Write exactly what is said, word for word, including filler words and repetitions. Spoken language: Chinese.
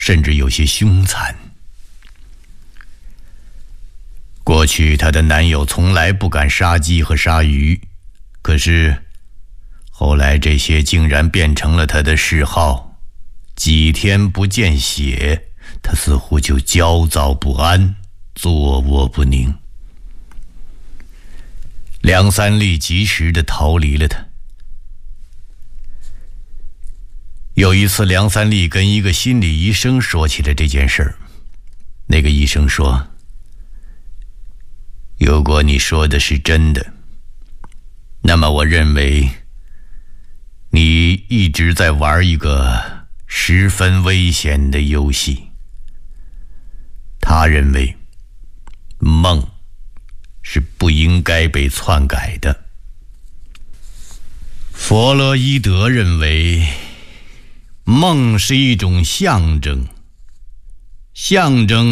甚至有些凶残。过去她的男友从来不敢杀鸡和杀鱼，可是后来这些竟然变成了她的嗜好。几天不见血，她似乎就焦躁不安，坐卧不宁。梁三立及时地逃离了她。有一次，梁三立跟一个心理医生说起了这件事儿。那个医生说，如果你说的是真的，那么我认为你一直在玩一个十分危险的游戏。他认为梦是不应该被篡改的。弗洛伊德认为梦是一种象征，象征